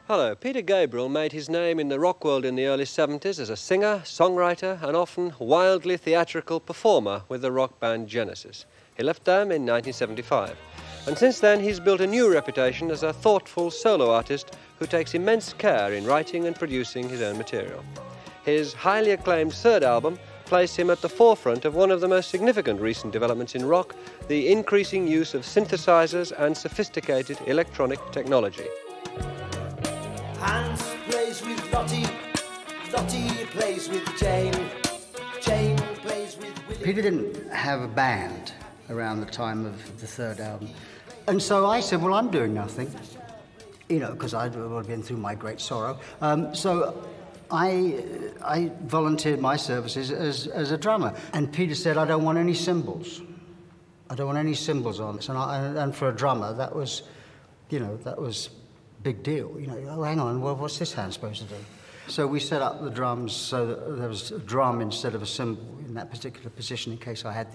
Hello. Peter Gabriel made his name in the rock world in the early 70s as a singer, songwriter and often wildly theatrical performer with the rock band Genesis. He left them in 1975. And since then he's built a new reputation as a thoughtful solo artist who takes immense care in writing and producing his own material. His highly acclaimed third album placed him at the forefront of one of the most significant recent developments in rock, the increasing use of synthesizers and sophisticated electronic technology. Hans plays with Lottie, Lottie plays with Jane, Jane plays with Willie. Peter didn't have a band around the time of the third album. And so I said, well, I'm doing nothing, because I'd been through my great sorrow. So I volunteered my services as a drummer. And Peter said, I don't want any cymbals. I don't want any cymbals on this. And for a drummer, that was big deal. Oh, hang on, well, what's this hand supposed to do? So we set up the drums so that there was a drum instead of a cymbal in that particular position in case I had the